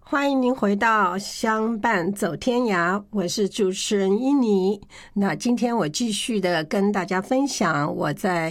欢迎您回到相伴走天涯，我是主持人伊妮。那今天我继续的跟大家分享我在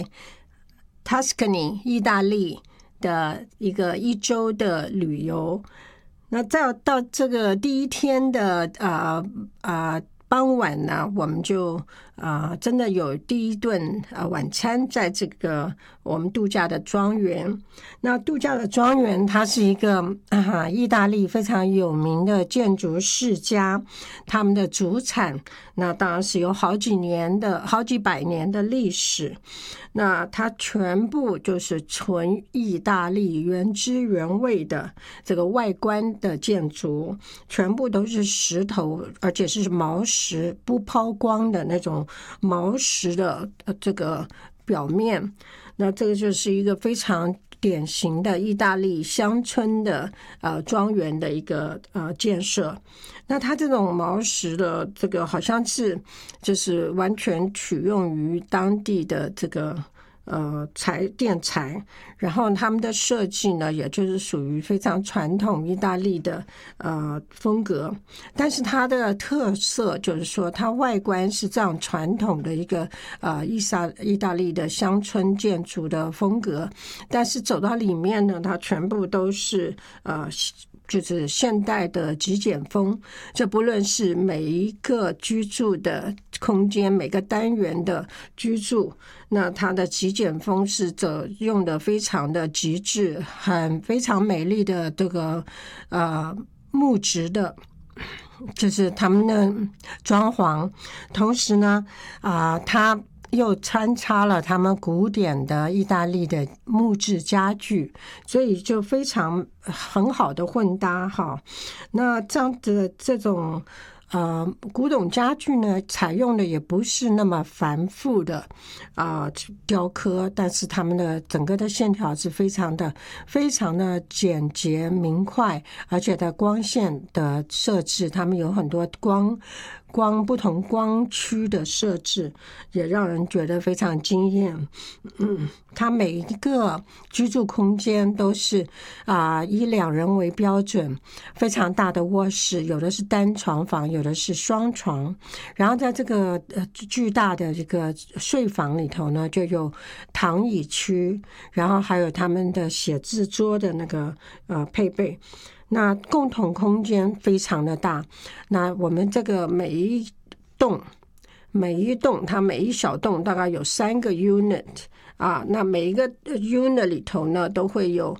Tuscany 意大利的一周的旅游。那到这个第一天的傍晚呢，我们就真的有第一顿晚餐在这个我们度假的庄园。那度假的庄园它是一个意大利非常有名的建筑世家，他们的主产那当然是有好几百年的历史。那它全部就是纯意大利原汁原味的这个外观的建筑，全部都是石头，而且是毛石不抛光的那种毛石的这个表面。那这个就是一个非常典型的意大利乡村的庄园的一个建设。那它这种毛石的这个好像是就是完全取用于当地的这个建材，然后他们的设计呢，也就是属于非常传统意大利的风格，但是它的特色就是说，它外观是这样传统的一个意大利的乡村建筑的风格，但是走到里面呢，它全部都是就是现代的极简风，这不论是每一个居住的空间，每个单元的居住，那它的极简风是用的非常的极致，非常美丽的这个木质的，就是他们的装潢，同时呢它又穿插了他们古典的意大利的木质家具，所以就非常很好的混搭哈。那这样的这种古董家具呢，采用的也不是那么繁复的雕刻，但是他们的整个的线条是非常的简洁明快，而且在光线的设置，他们有很多不同光区的设置，也让人觉得非常惊艳。它每一个居住空间都是以2人为标准，非常大的卧室，有的是单床房，有的是双床。然后在这个巨大的这个睡房里头呢，就有躺椅区，然后还有他们的写字桌的那个配备。那共同空间非常的大，那我们这个每一栋它每一小栋大概有3个 unit 那每一个 unit 里头呢都会有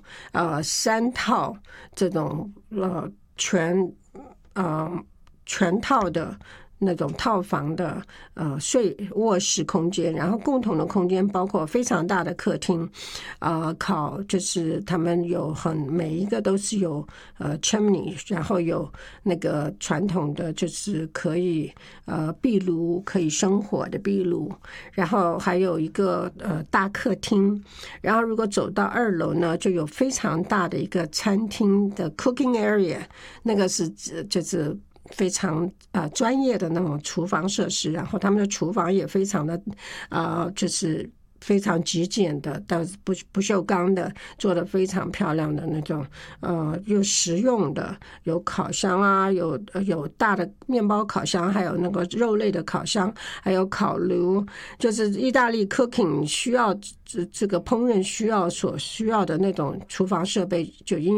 3套这种全套的那种套房的卧室空间，然后共同的空间包括非常大的客厅，就是他们每一个都是有chimney， 然后有那个传统的就是可以壁炉，可以生火的壁炉，然后还有一个大客厅，然后如果走到2楼呢，就有非常大的一个餐厅的 cooking area， 那个是就是非常专业的那种厨房设施，然后他们的厨房也非常的就是非常极简的，但不锈钢的，做的非常漂亮的那种又实用的，有烤箱有大的面包烤箱，还有那个肉类的烤箱，还有烤炉，就是意大利 cooking 需要这个烹饪所需要的那种厨房设备就已经